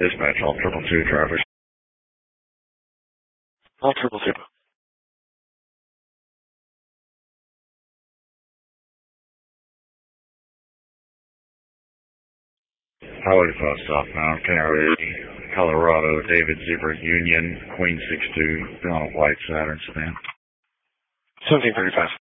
Dispatch, all 222 traffic. All 222. Highway 5 southbound, Canary, Colorado, David Zebra Union, Queen 62, on a white Saturn sedan. 1735.